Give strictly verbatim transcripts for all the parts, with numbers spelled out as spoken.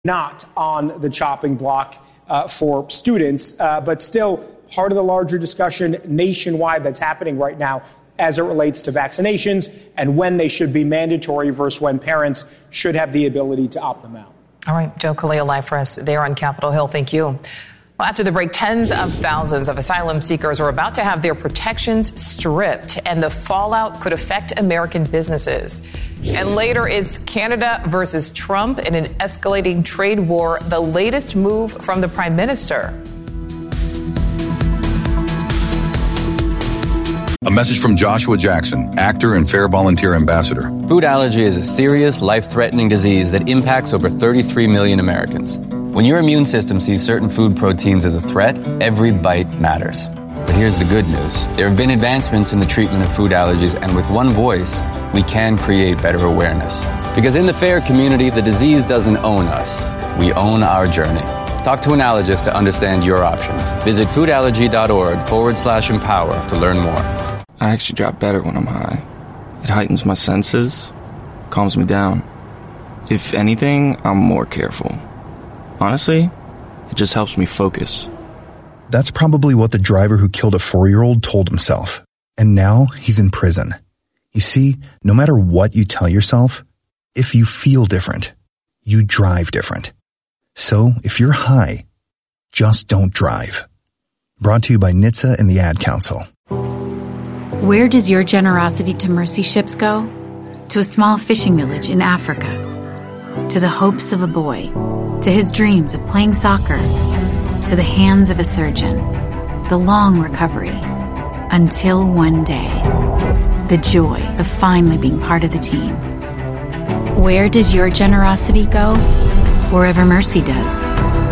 not on the chopping block uh, for students, uh, but still part of the larger discussion nationwide that's happening right now as it relates to vaccinations and when they should be mandatory versus when parents should have the ability to opt them out. All right, Joe Kaleo live for us there on Capitol Hill. Thank you. Well, after the break, tens of thousands of asylum seekers are about to have their protections stripped, and the fallout could affect American businesses. And later, it's Canada versus Trump in an escalating trade war, the latest move from the Prime Minister. A message from Joshua Jackson, actor and Fair Volunteer Ambassador. Food allergy is a serious, life-threatening disease that impacts over thirty-three million Americans. When your immune system sees certain food proteins as a threat, every bite matters. But here's the good news. There have been advancements in the treatment of food allergies, and with one voice, we can create better awareness. Because in the FAIR community, the disease doesn't own us. We own our journey. Talk to an allergist to understand your options. Visit foodallergy.org forward slash empower to learn more. I actually drop better when I'm high. It heightens my senses, calms me down. If anything, I'm more careful. Honestly, it just helps me focus. That's probably what the driver who killed a four-year-old told himself. And now he's in prison. You see, no matter what you tell yourself, if you feel different, you drive different. So if you're high, just don't drive. Brought to you by N H T S A and the Ad Council. Where does your generosity to mercy ships go? To a small fishing village in Africa. To the hopes of a boy. To his dreams of playing soccer. To the hands of a surgeon. The long recovery. Until one day. The joy of finally being part of the team. Where does your generosity go? Wherever mercy does.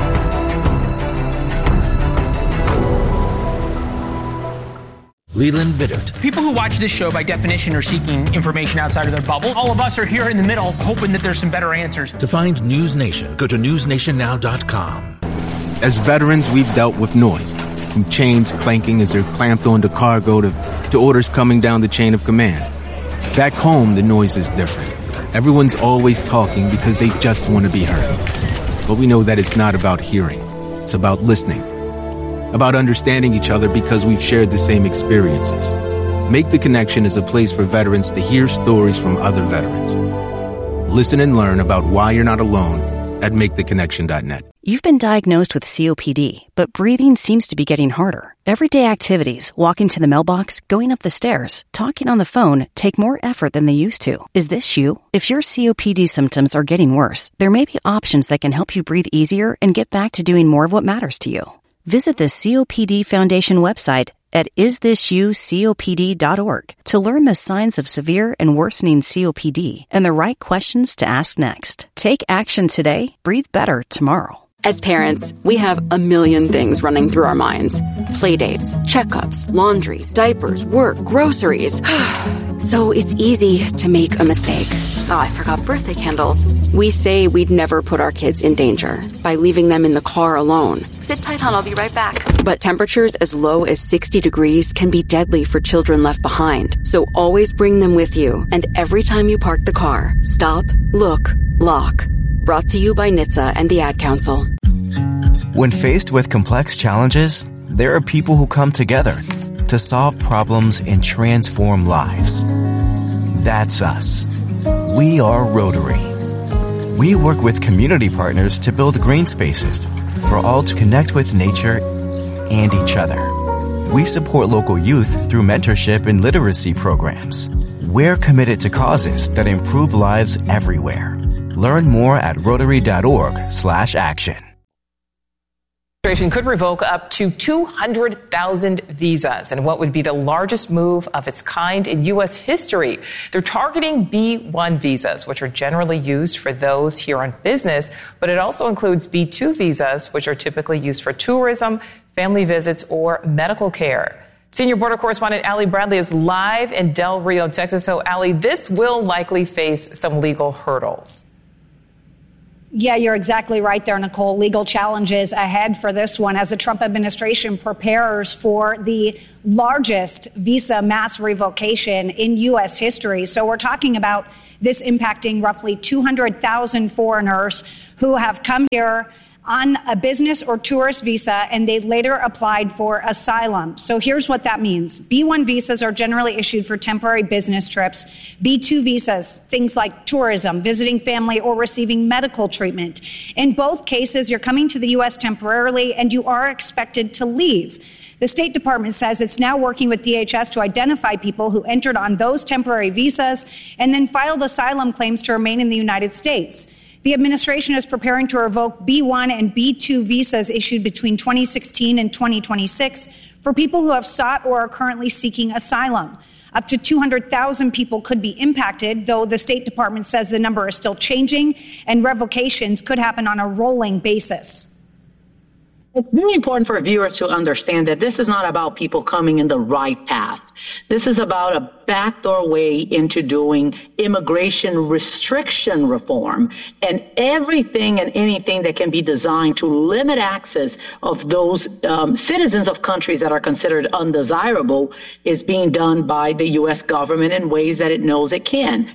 Leland Vittert. People who watch this show by definition are seeking information outside of their bubble. All of us are here in the middle hoping that there's some better answers. To find News Nation, go to news nation now dot com. As veterans, we've dealt with noise. From chains clanking as they're clamped onto cargo to, to orders coming down the chain of command. Back home, the noise is different. Everyone's always talking because they just want to be heard. But we know that it's not about hearing. It's about listening. About understanding each other because we've shared the same experiences. Make the Connection is a place for veterans to hear stories from other veterans. Listen and learn about why you're not alone at make the connection dot net. You've been diagnosed with C O P D, but breathing seems to be getting harder. Everyday activities, walking to the mailbox, going up the stairs, talking on the phone, take more effort than they used to. Is this you? If your C O P D symptoms are getting worse, there may be options that can help you breathe easier and get back to doing more of what matters to you. Visit the C O P D Foundation website at is this you copd dot org to learn the signs of severe and worsening C O P D and the right questions to ask next. Take action today, breathe better tomorrow. As parents, we have a million things running through our minds. Playdates, checkups, laundry, diapers, work, groceries. So it's easy to make a mistake. Oh, I forgot birthday candles. We say we'd never put our kids in danger by leaving them in the car alone. Sit tight, hon, I'll be right back. But temperatures as low as sixty degrees can be deadly for children left behind. So always bring them with you. And every time you park the car, stop, look, lock. Brought to you by N H T S A and the Ad Council. When faced with complex challenges, there are people who come together to solve problems and transform lives. That's us. We are Rotary. We work with community partners to build green spaces for all to connect with nature and each other. We support local youth through mentorship and literacy programs. We're committed to causes that improve lives everywhere. Learn more at rotary.org slash action. Administration could revoke up to two hundred thousand visas in what would be the largest move of its kind in U S history. They're targeting B one visas, which are generally used for those here on business, but it also includes B two visas, which are typically used for tourism, family visits, or medical care. Senior border correspondent Allie Bradley is live in Del Rio, Texas. So, Allie, this will likely face some legal hurdles. Yeah, you're exactly right there, Nicole. Legal challenges ahead for this one as the Trump administration prepares for the largest visa mass revocation in U S history. So we're talking about this impacting roughly two hundred thousand foreigners who have come here on a business or tourist visa, and they later applied for asylum. So here's what that means. B one visas are generally issued for temporary business trips. B two visas, things like tourism, visiting family, or receiving medical treatment. In both cases, you're coming to the U S temporarily, and you are expected to leave. The State Department says it's now working with D H S to identify people who entered on those temporary visas and then filed asylum claims to remain in the United States. The administration is preparing to revoke B one and B two visas issued between twenty sixteen and twenty twenty-six for people who have sought or are currently seeking asylum. Up to two hundred thousand people could be impacted, though the State Department says the number is still changing and revocations could happen on a rolling basis. It's very important for a viewer to understand that this is not about people coming in the right path. This is about a backdoor way into doing immigration restriction reform and everything and anything that can be designed to limit access of those um, citizens of countries that are considered undesirable is being done by the U S government in ways that it knows it can.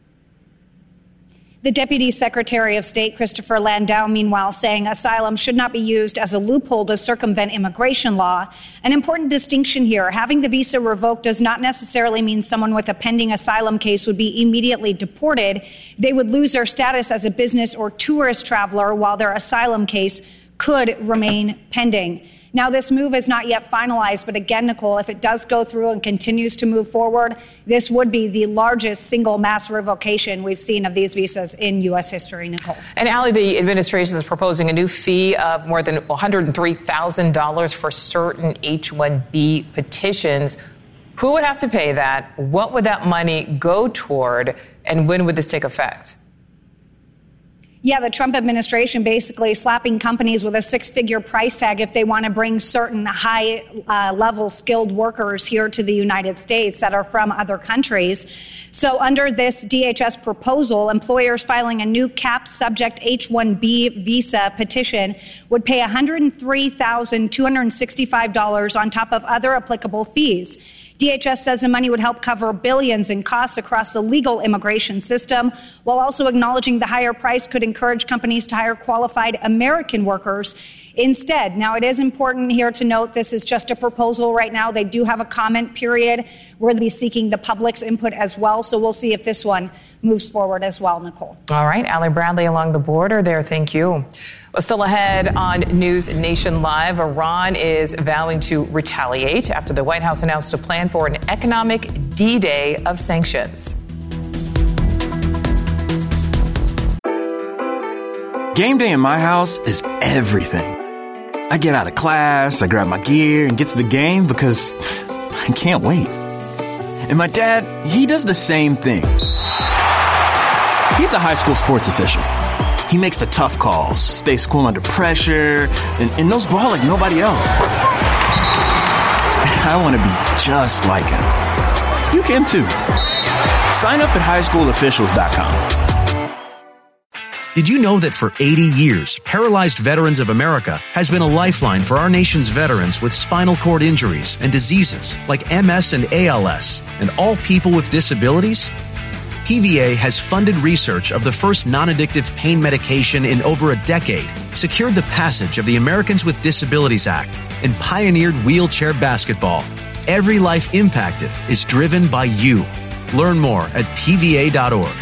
The Deputy Secretary of State, Christopher Landau, meanwhile, saying asylum should not be used as a loophole to circumvent immigration law. An important distinction here, having the visa revoked does not necessarily mean someone with a pending asylum case would be immediately deported. They would lose their status as a business or tourist traveler while their asylum case could remain pending. Now, this move is not yet finalized, but again, Nicole, if it does go through and continues to move forward, this would be the largest single mass revocation we've seen of these visas in U S history, Nicole. And Ali, the administration is proposing a new fee of more than one hundred three thousand dollars for certain H one B petitions. Who would have to pay that? What would that money go toward? And when would this take effect? Yeah, the Trump administration basically slapping companies with a six-figure price tag if they want to bring certain high-level uh, skilled workers here to the United States that are from other countries. So under this D H S proposal, employers filing a new cap-subject H one B visa petition would pay one hundred three thousand two hundred sixty-five dollars on top of other applicable fees. D H S says the money would help cover billions in costs across the legal immigration system, while also acknowledging the higher price could encourage companies to hire qualified American workers instead. Now, it is important here to note this is just a proposal right now. They do have a comment period. We're going to be seeking the public's input as well, so we'll see if this one moves forward as well, Nicole. All right, Ali Bradley along the border there. Thank you. Well, still ahead on News Nation Live, Iran is vowing to retaliate after the White House announced a plan for an economic D-Day of sanctions. Game day in my house is everything. I get out of class, I grab my gear and get to the game because I can't wait. And my dad, he does the same thing. He's a high school sports official. He makes the tough calls, stays cool under pressure, and, and knows ball like nobody else. I want to be just like him. You can too. Sign up at high school officials dot com. Did you know that for eighty years, Paralyzed Veterans of America has been a lifeline for our nation's veterans with spinal cord injuries and diseases like M S and A L S, and all people with disabilities? P V A has funded research of the first non-addictive pain medication in over a decade, secured the passage of the Americans with Disabilities Act, and pioneered wheelchair basketball. Every life impacted is driven by you. Learn more at P V A dot org.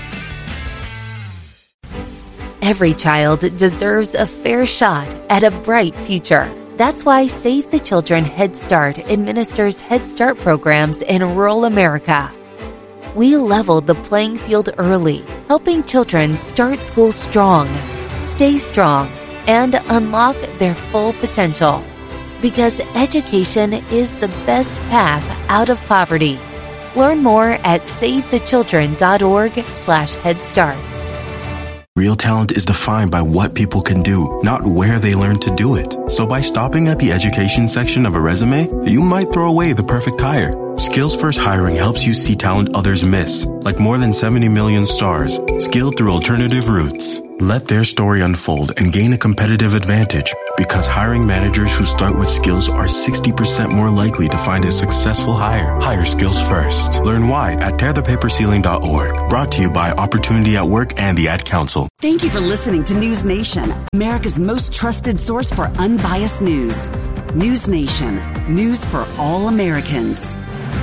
Every child deserves a fair shot at a bright future. That's why Save the Children Head Start administers Head Start programs in rural America. We leveled the playing field early, helping children start school strong, stay strong, and unlock their full potential. Because education is the best path out of poverty. Learn more at save the children dot org slash head start. Real talent is defined by what people can do, not where they learn to do it. So by stopping at the education section of a resume, you might throw away the perfect hire. Skills First Hiring helps you see talent others miss, like more than seventy million stars, skilled through alternative routes. Let their story unfold and gain a competitive advantage, because hiring managers who start with skills are sixty percent more likely to find a successful hire. Hire skills first. Learn why at tear the paper ceiling dot org. Brought to you by Opportunity at Work and the Ad Council. Thank you for listening to News Nation, America's most trusted source for unbiased news. News Nation, news for all Americans.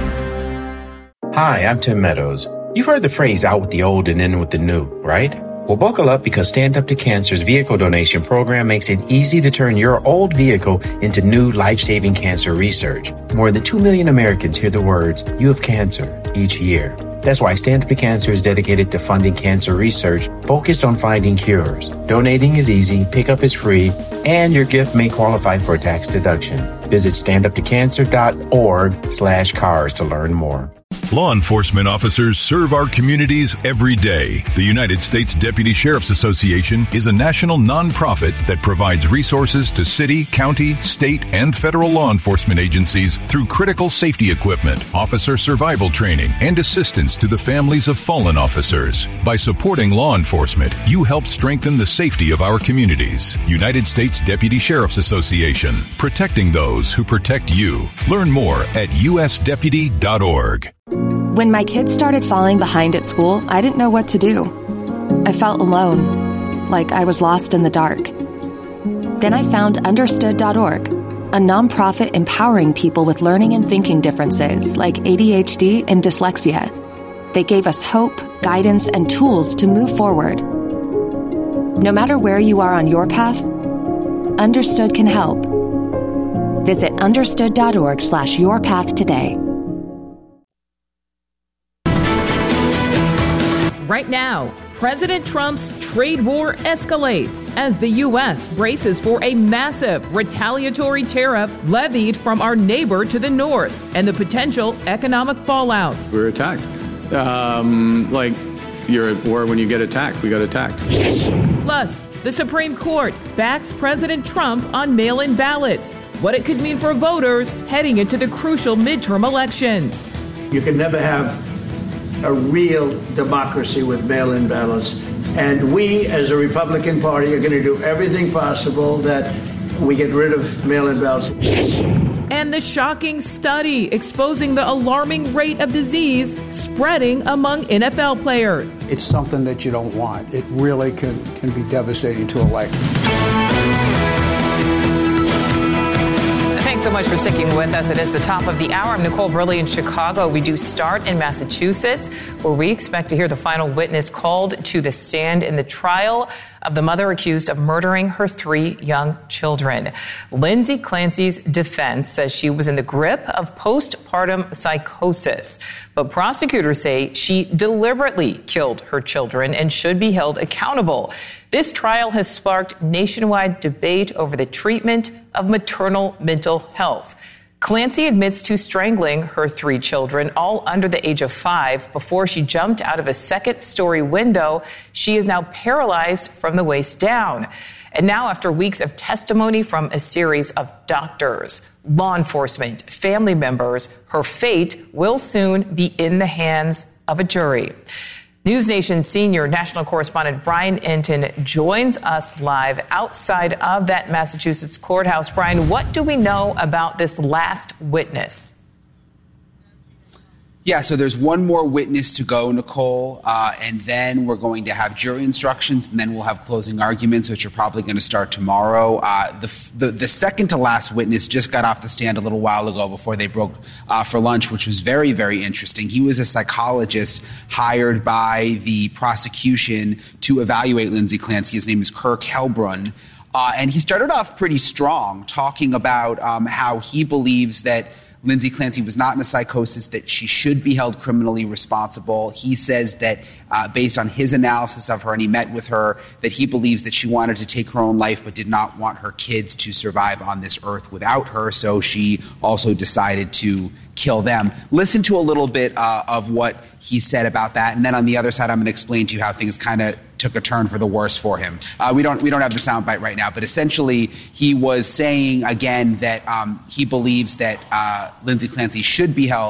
Hi, I'm Tim Meadows. You've heard the phrase out with the old and in with the new, right? Well, buckle up, because Stand Up to Cancer's vehicle donation program makes it easy to turn your old vehicle into new life-saving cancer research. More than two million Americans hear the words, "You have cancer," each year. That's why Stand Up to Cancer is dedicated to funding cancer research focused on finding cures. Donating is easy, pickup is free, and your gift may qualify for a tax deduction. Visit stand up to cancer dot org slash cars to learn more. Law enforcement officers serve our communities every day. The United States Deputy Sheriff's Association is a national nonprofit that provides resources to city, county, state, and federal law enforcement agencies through critical safety equipment, officer survival training, and assistance to the families of fallen officers. By supporting law enforcement, you help strengthen the safety of our communities. United States Deputy Sheriff's Association, protecting those who protect you. Learn more at u s deputy dot org. When my kids started falling behind at school, I didn't know what to do. I felt alone, like I was lost in the dark. Then I found understood dot org, a nonprofit empowering people with learning and thinking differences like A D H D and dyslexia. They gave us hope, guidance, and tools to move forward. No matter where you are on your path, Understood can help. Visit understood dot org slash your path today. Right now, President Trump's trade war escalates as the U S braces for a massive retaliatory tariff levied from our neighbor to the north and the potential economic fallout. We were attacked. Um, like, you're at war when you get attacked. We got attacked. Plus, the Supreme Court backs President Trump on mail-in ballots, what it could mean for voters heading into the crucial midterm elections. You can never have a real democracy with mail-in ballots. And we, as a Republican Party, are going to do everything possible that we get rid of mail-in ballots. And the shocking study exposing the alarming rate of disease spreading among N F L players. It's something that you don't want. It really can, can be devastating to a life. Thanks so much for sticking with us. It is the top of the hour. I'm Nicole Burley in Chicago. We do start in Massachusetts, where we expect to hear the final witness called to the stand in the trial of the mother accused of murdering her three young children. Lindsay Clancy's defense says she was in the grip of postpartum psychosis, but prosecutors say she deliberately killed her children and should be held accountable. This trial has sparked nationwide debate over the treatment of maternal mental health. Clancy admits to strangling her three children, all under the age of five, before she jumped out of a second-story window. She is now paralyzed from the waist down. And now, after weeks of testimony from a series of doctors, law enforcement, family members, her fate will soon be in the hands of a jury. News Nation senior national correspondent Brian Entin joins us live outside of that Massachusetts courthouse. Brian, what do we know about this last witness? Yeah, so there's one more witness to go, Nicole, uh, and then we're going to have jury instructions, and then we'll have closing arguments, which are probably going to start tomorrow. Uh, the, the the second to last witness just got off the stand a little while ago before they broke uh, for lunch, which was very, very interesting. He was a psychologist hired by the prosecution to evaluate Lindsay Clancy. His name is Kirk Helbrun. Uh, and he started off pretty strong, talking about um, how he believes that Lindsay Clancy was not in a psychosis, that she should be held criminally responsible. He says that uh, based on his analysis of her, and he met with her, that he believes that she wanted to take her own life but did not want her kids to survive on this earth without her, so she also decided to kill them. Listen to a little bit uh, of what he said about that, and then on the other side, I'm going to explain to you how things kind of took a turn for the worse for him. Uh, we don't we don't have the soundbite right now, but essentially he was saying again that um, he believes that uh, Lindsay Clancy should be held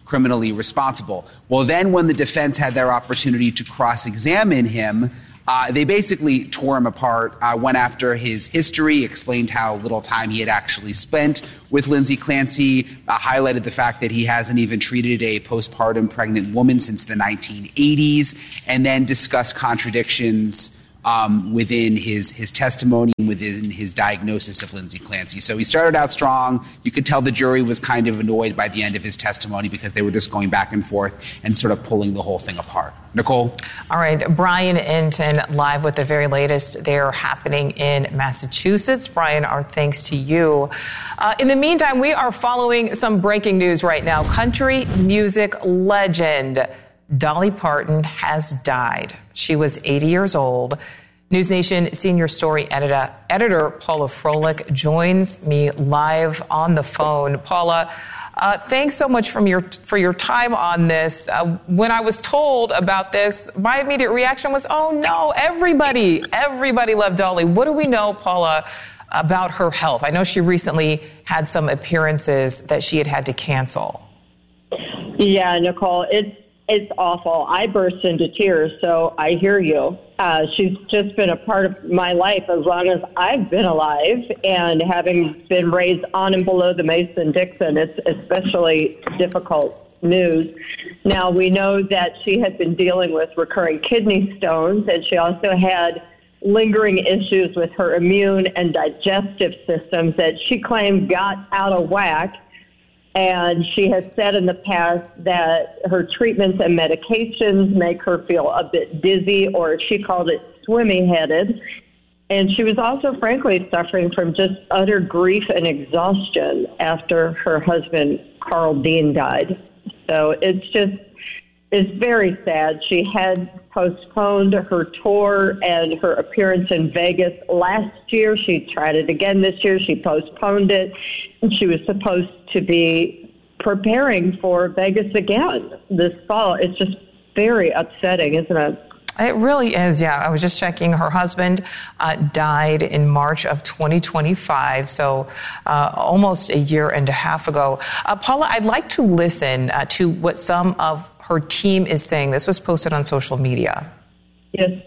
criminally responsible. Well, then when the defense had their opportunity to cross-examine him, Uh, they basically tore him apart, uh, went after his history, explained how little time he had actually spent with Lindsay Clancy, uh, highlighted the fact that he hasn't even treated a postpartum pregnant woman since the nineteen eighties, and then discussed contradictions um, within his, his testimony, within his diagnosis of Lindsay Clancy. So he started out strong. You could tell the jury was kind of annoyed by the end of his testimony because they were just going back and forth and sort of pulling the whole thing apart. Nicole? All right, Brian Enton live with the very latest there happening in Massachusetts. Brian, our thanks to you. Uh, in the meantime, we are following some breaking news right now. Country music legend Dolly Parton has died. She was eighty years old. News Nation senior story editor, editor Paula Froelich joins me live on the phone. Paula, Uh, thanks so much from your, for your time on this. Uh, when I was told about this, my immediate reaction was, oh, no, everybody, everybody loved Dolly. What do we know, Paula, about her health? I know she recently had some appearances that she had had to cancel. Yeah, Nicole, it's, it's awful. I burst into tears, so I hear you. Uh, she's just been a part of my life as long as I've been alive, and having been raised on and below the Mason-Dixon, it's especially difficult news. Now, we know that she had been dealing with recurring kidney stones, and she also had lingering issues with her immune and digestive systems that she claimed got out of whack. And she has said in the past that her treatments and medications make her feel a bit dizzy, or she called it swimmy-headed. And she was also, frankly, suffering from just utter grief and exhaustion after her husband, Carl Dean, died. So it's just, it's very sad. She had postponed her tour and her appearance in Vegas last year. She tried it again this year. She postponed it. And she was supposed to be preparing for Vegas again this fall. It's just very upsetting, isn't it? It really is, yeah. I was just checking. Her husband uh, died in March of twenty twenty-five, so uh, almost a year and a half ago. Uh, Paula, I'd like to listen uh, to what some of her team is saying. This was posted on social media. Yes.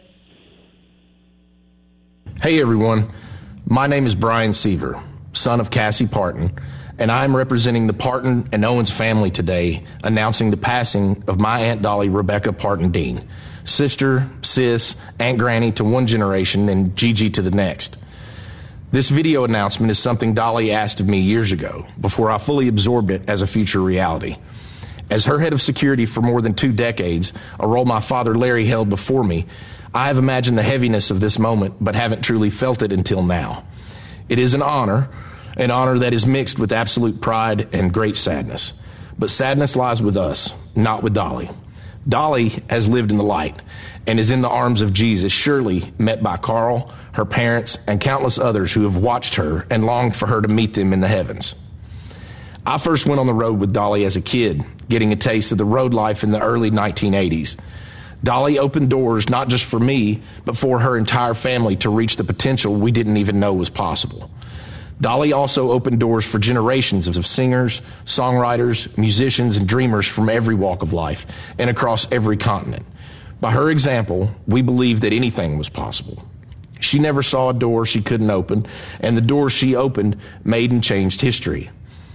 Hey, everyone. My name is Brian Seaver, son of Cassie Parton, and I'm representing the Parton and Owens family today, announcing the passing of my Aunt Dolly Rebecca Parton Dean, sister, sis, Aunt Granny to one generation and Gigi to the next. This video announcement is something Dolly asked of me years ago, before I fully absorbed it as a future reality. As her head of security for more than two decades, a role my father Larry held before me, I have imagined the heaviness of this moment, but haven't truly felt it until now. It is an honor, an honor that is mixed with absolute pride and great sadness. But sadness lies with us, not with Dolly. Dolly has lived in the light and is in the arms of Jesus, surely met by Carl, her parents, and countless others who have watched her and longed for her to meet them in the heavens. I first went on the road with Dolly as a kid, getting a taste of the road life in the early nineteen eighties. Dolly opened doors not just for me, but for her entire family to reach the potential we didn't even know was possible. Dolly also opened doors for generations of singers, songwriters, musicians, and dreamers from every walk of life and across every continent. By her example, we believed that anything was possible. She never saw a door she couldn't open, and the doors she opened made and changed history.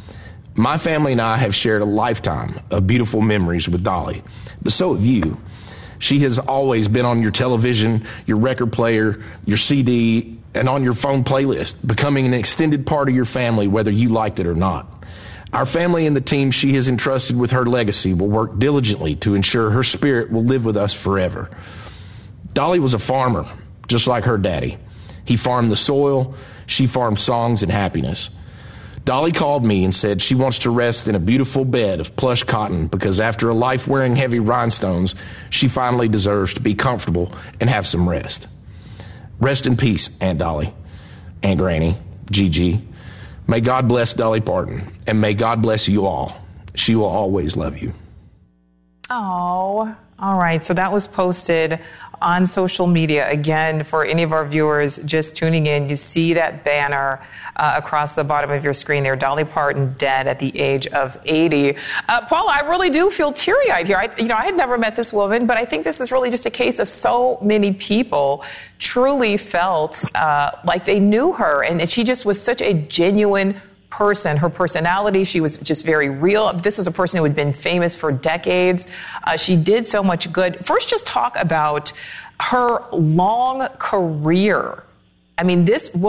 My family and I have shared a lifetime of beautiful memories with Dolly, but so have you. She has always been on your television, your record player, your C D, and on your phone playlist, becoming an extended part of your family, whether you liked it or not. Our family and the team she has entrusted with her legacy will work diligently to ensure her spirit will live with us forever. Dolly was a farmer, just like her daddy. He farmed the soil, she farmed songs and happiness. Dolly called me and said she wants to rest in a beautiful bed of plush cotton because after a life wearing heavy rhinestones, she finally deserves to be comfortable and have some rest. Rest in peace, Aunt Dolly, Aunt Granny, Gigi. May God bless Dolly Parton, and may God bless you all. She will always love you. Oh, all right. So that was posted on social media. Again, for any of our viewers just tuning in, you see that banner uh, across the bottom of your screen there, Dolly Parton dead at the age of eighty. Uh, Paula, I really do feel teary-eyed here. I, you know, I had never met this woman, but I think this is really just a case of so many people truly felt uh, like they knew her, and she just was such a genuine person. Her personality, she was just very real. This is a person who had been famous for decades. Uh, she did so much good. First, just talk about her long career. I mean, this